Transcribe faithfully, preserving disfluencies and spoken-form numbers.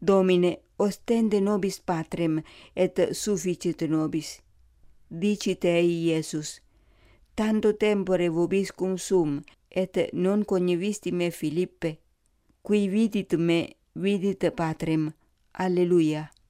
Domine, ostende nobis patrem, et sufficit nobis. Dicit ei Iesus, tanto tempore vobiscum sum, et non cognivisti me Philippe? Qui vidit me, vidit Patrem. Alleluia.